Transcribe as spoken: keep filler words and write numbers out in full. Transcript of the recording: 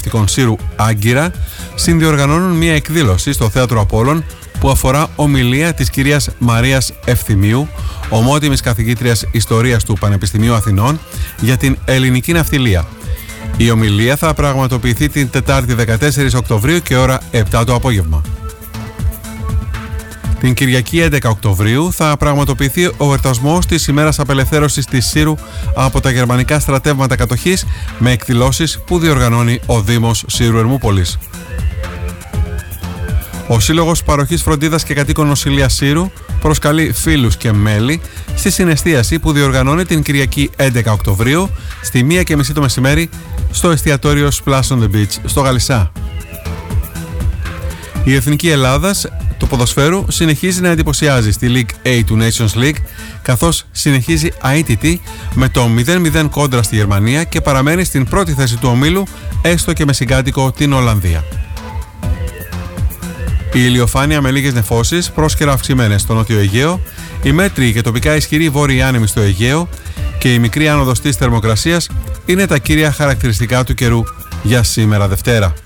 ναυτικών Σύρου Άγκυρα συνδιοργανώνουν μια εκδήλωση στο Θέατρο Απόλλων που αφορά ομιλία της κυρίας Μαρίας Ευθυμίου, ομότιμης καθηγήτριας Ιστορίας του Πανεπιστημίου Αθηνών, για την ελληνική ναυτιλία. Η ομιλία θα πραγματοποιηθεί την Τετάρτη δεκατέσσερις Οκτωβρίου και ώρα επτά το απόγευμα. Την Κυριακή έντεκα Οκτωβρίου θα πραγματοποιηθεί ο εορτασμός της ημέρας απελευθέρωσης της Σύρου από τα γερμανικά στρατεύματα κατοχής με εκδηλώσεις που διοργανώνει ο Δήμος Σύρου Ερμούπολης. Ο Σύλλογος Παροχής Φροντίδας και Κατοίκων Νοσηλείας Σύρου προσκαλεί φίλους και μέλη στη συνεστίαση που διοργανώνει την Κυριακή έντεκα Οκτωβρίου στη μία και μισή το μεσημέρι στο εστιατόριο Splash on the Beach στο Γαλισσά. Η Εθνική Ελλάδας του ποδοσφαίρου συνεχίζει να εντυπωσιάζει στη League A του Nations League, καθώς συνεχίζει αίτητη με το μηδέν μηδέν κόντρα στη Γερμανία και παραμένει στην πρώτη θέση του ομίλου, έστω και με συγκάτοικο την Ολλανδία. Η ηλιοφάνεια με λίγες νεφώσεις, πρόσκαιρα αυξημένες στο Νότιο Αιγαίο, η μέτρη και τοπικά ισχυρή βόρεια άνεμη στο Αιγαίο και η μικρή άνοδος της θερμοκρασίας είναι τα κύρια χαρακτηριστικά του καιρού για σήμερα Δευτέρα.